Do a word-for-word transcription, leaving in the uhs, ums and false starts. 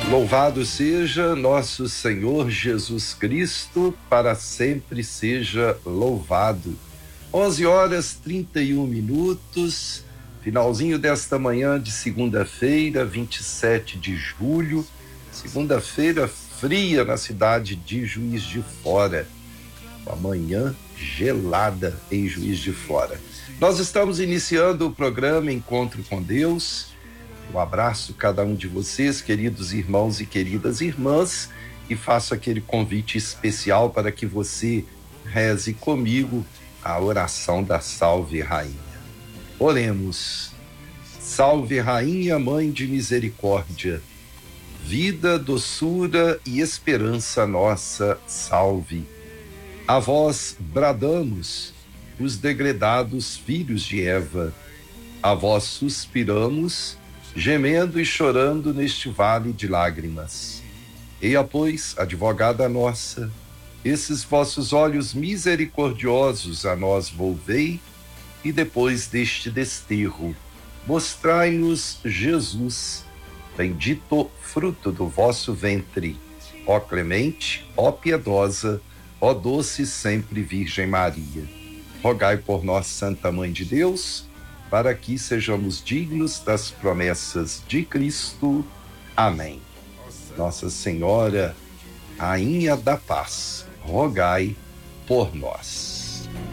Louvado seja nosso Senhor Jesus Cristo, para sempre seja louvado. onze horas e trinta e um minutos, finalzinho desta manhã de segunda-feira, vinte e sete de julho, segunda-feira fria na cidade de Juiz de Fora, uma manhã gelada em Juiz de Fora. Nós estamos iniciando o programa Encontro com Deus. Um abraço a cada um de vocês, queridos irmãos e queridas irmãs, e faço aquele convite especial para que você reze comigo a oração da Salve Rainha. Oremos. Salve Rainha, Mãe de Misericórdia, vida, doçura e esperança nossa, salve. A vós bradamos, os degredados filhos de Eva, a vós suspiramos, gemendo e chorando neste vale de lágrimas. Eia, pois, advogada nossa, esses vossos olhos misericordiosos a nós volvei, e depois deste desterro, mostrai-nos Jesus, bendito fruto do vosso ventre. Ó clemente, ó piedosa, ó doce sempre Virgem Maria. Rogai por nós, Santa Mãe de Deus, para que sejamos dignos das promessas de Cristo. Amém. Nossa Senhora, Rainha da Paz, rogai por nós.